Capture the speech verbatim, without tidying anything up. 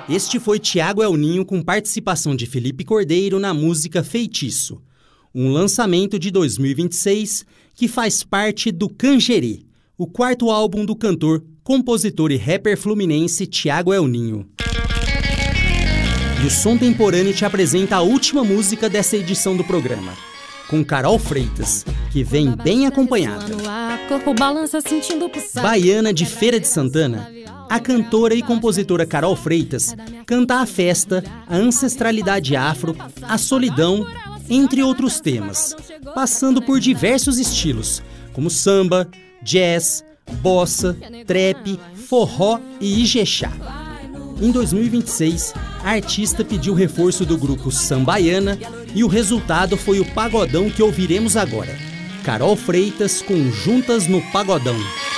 Este foi Tiago El Ninho com participação de Felipe Cordeiro na música Feitiço, um lançamento de dois mil e vinte e seis que faz parte do Cangerê, o quarto álbum do cantor, compositor e rapper fluminense Tiago El Ninho. E o Som Temporâneo te apresenta a última música dessa edição do programa, com Carol Freitas, que vem bem acompanhada. Baiana de Feira de Santana, a cantora e compositora Carol Freitas canta a festa, a ancestralidade afro, a solidão, entre outros temas, passando por diversos estilos, como samba, jazz, bossa, trap, forró e ijexá. Em dois mil e vinte e seis, a artista pediu reforço do grupo Sambaiana e o resultado foi o pagodão que ouviremos agora. Carol Freitas com Juntas no Pagodão.